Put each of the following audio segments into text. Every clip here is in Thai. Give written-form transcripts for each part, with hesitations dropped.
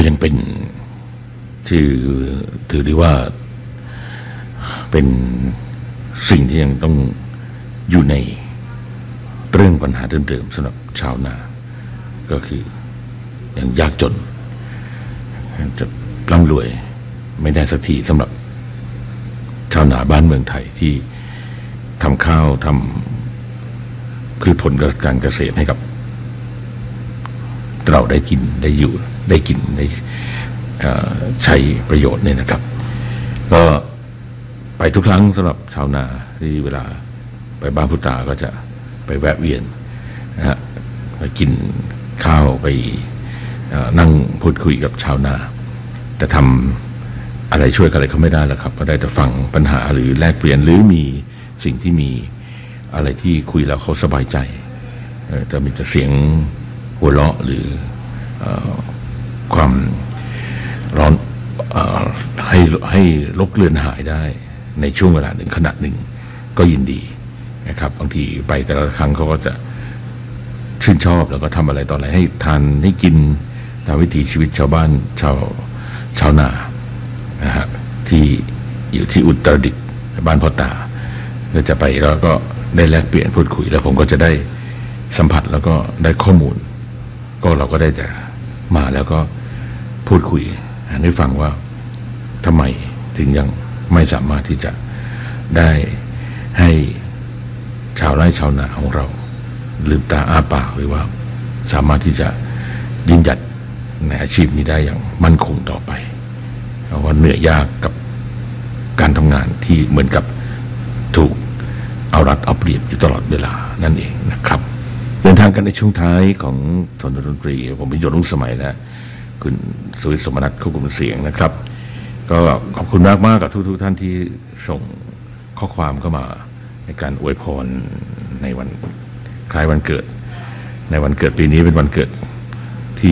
ยังเป็นถือได้ว่าเป็นสิ่งที่ยังต้องอยู่ในเรื่องปัญหาเดิมๆสำหรับชาวนาก็คือยังยากจนจะร่ำรวยไม่ได้สักทีสำหรับชาวนาบ้านเมืองไทยที่ทำข้าวทำพืชผลการเกษตรให้กับเราได้กินได้อยู่ได้กินได้ใช้ประโยชน์เนี่ยนะครับก็ไปทุกครั้งสำหรับชาวนาที่เวลาไปบ้านพุตาก็จะไปแวะเวียนนะฮะไปกินข้าวไปนั่งพูดคุยกับชาวนาแต่ทำอะไรช่วยอะไรเขาไม่ได้แล้วครับก็ได้แต่ฟังปัญหาหรือแลกเปลี่ยนหรือมีสิ่งที่มีอะไรที่คุยแล้วเขาสบายใจจะมีแต่เสียงหัวเราะหรือความร้อนให้ลบเลือนหายได้ในช่วงเวลาหนึ่งขณะหนึ่งก็ยินดีนะครับบางทีไปแต่ละครั้งเขาก็จะชื่นชอบแล้วก็ทำอะไรต่ออะไรให้ทานให้กินตามวิถีชีวิตชาวบ้านชาวนานะฮะที่อยู่ที่อุตรดิตถ์บ้านพ่อตาก็จะไปแล้วก็ได้แลกเปลี่ยนพูดคุยแล้วผมก็จะได้สัมผัสแล้วก็ได้ข้อมูลก็เราก็ได้จะมาแล้วก็พูดคุยให้ฟังว่าทำไมถึงยังไม่สามารถที่จะได้ให้ชาวไร่ชาวนาของเราลืมตาอ้าปากหรือว่าสามารถที่จะยืนหยัดในอาชีพนี้ได้อย่างมั่นคงต่อไปเพราะว่าเหนื่อยยากกับการทำงานที่เหมือนกับถูกเอารัดเอาเปรียบอยู่ตลอดเวลานั่นเองนะครับเดินทางกันในช่วงท้ายของถนนดนตรีผมพิโยรุ่งสมัยและคุณสุวิทย์สมนัสควบคุมเสียงนะครับก็ขอบคุณมากกับทุกท่านที่ส่งข้อความเข้ามาในการอวยพรในวันคล้ายวันเกิดในวันเกิดปีนี้เป็นวันเกิดที่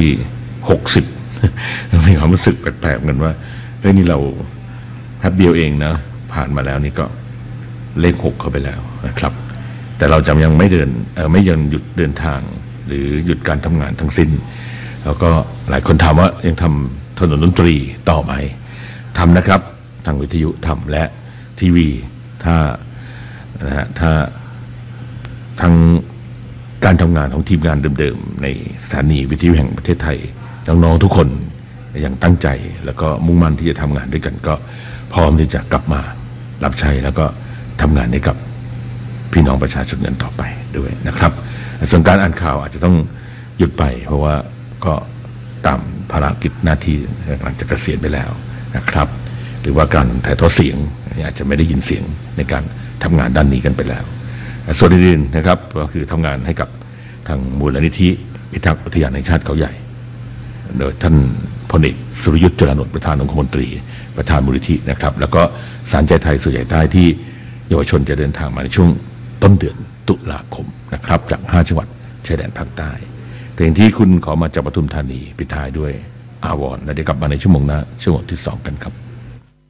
60มีความรู้สึกแปลกๆเหมือนว่าเฮ้ยนี่เราแป๊บเดียวเองนะผ่านมาแล้วนี่ก็เลข6เข้าไปแล้วนะครับแต่เราจะยังไม่ยังหยุดเดินทางหรือหยุดการทำงานทั้งสิ้นแล้วก็หลายคนถามว่ายังทำถนนดนตรีต่อไหมทำนะครับทางวิทยุทำและทีวีถ้าทั้งการทำงานของทีมงานเดิมๆในสถานีวิทยุแห่งประเทศไทยน้องๆทุกคนยังตั้งใจแล้วก็มุ่งมั่นที่จะทำงานด้วยกันก็พร้อมที่จะกลับมารับใช้แล้วก็ทำงานให้กับพี่น้องประชาชนกันต่อไปด้วยนะครับส่วนการอ่านข่าวอาจจะต้องหยุดไปเพราะว่าก็ตามภารกิจหน้าที่หลังจากเกษียณไปแล้วนะครับหรือว่าการถ่ายทอดเสียงอาจจะไม่ได้ยินเสียงในการทำงานด้านนี้กันไปแล้วส่วนอื่นๆนะครับก็คือทำงานให้กับทางมูลนิธิพิทักษ์อุทยานแห่งชาติเขาใหญ่โดยท่านพลเอกสุรยุทธ์จุลานนท์ประธานองคมนตรีประธานมูลนิธินะครับแล้วก็ศาลใจไทยสื่อใหญ่ใต้ที่เยาวชนจะเดินทางมาในช่วงต้นเดือนตุลาคมนะครับจาก5จังหวัดชายแดนภาคใต้เพลงที่คุณขอมาจากปทุมธานีปิดท้ายด้วยอาวรณ์และเดี๋ยวกลับมาในชั่วโมงหน้าชั่วโมงที่2กันครับ